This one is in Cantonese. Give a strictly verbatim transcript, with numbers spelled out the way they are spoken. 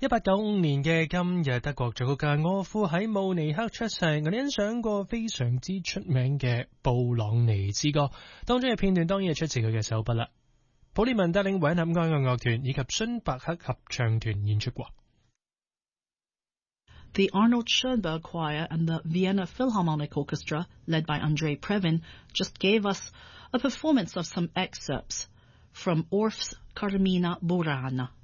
一八九五年嘅今日，德國作曲家柯夫喺慕尼黑出世。我哋欣賞過非常之出名嘅布朗尼之歌，當中嘅片段當然係出自佢嘅手筆啦。普列文帶領維也納愛樂樂團以及孫伯克合唱團演出過。 The Arnold Schoenberg Choir and the Vienna Philharmonic Orchestra, led by Andrei Previn, just gave us a performance of some excerpts from Orff's Carmina Burana.